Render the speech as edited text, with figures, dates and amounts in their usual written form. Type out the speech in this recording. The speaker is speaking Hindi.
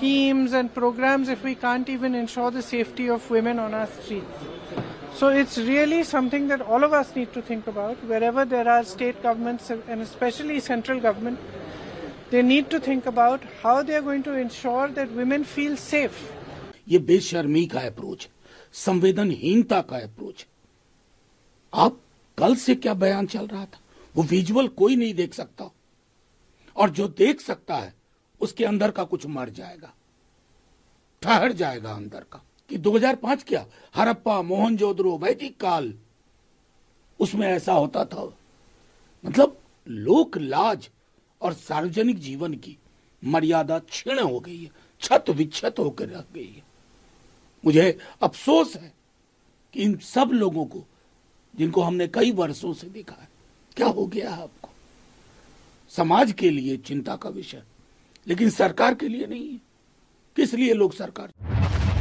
schemes and programs if we can't even ensure the safety of women on our streets. So it's really something that all of us need to think about. Wherever there are state governments and especially central government, they need to think about how they are going to ensure that women feel safe. ये बेशर्मी का अप्रोच, संवेदनहीनता का अप्रोच। आप कल से क्या बयान चल रहा था, वो विजुअल कोई नहीं देख सकता, और जो देख सकता है उसके अंदर का कुछ मर जाएगा, ठहर जाएगा अंदर का। कि 2005 क्या, हड़प्पा, मोहनजोदड़ो, वैदिक काल, उसमें ऐसा होता था। मतलब लोक लाज और सार्वजनिक जीवन की मर्यादा क्षीण हो गई है, छत विच्छत होकर रह गई है। मुझे अफसोस है कि इन सब लोगों को, जिनको हमने कई वर्षों से देखा है, क्या हो गया है आपको। समाज के लिए चिंता का विषय, लेकिन सरकार के लिए नहीं है। किस लिए लोग सरकार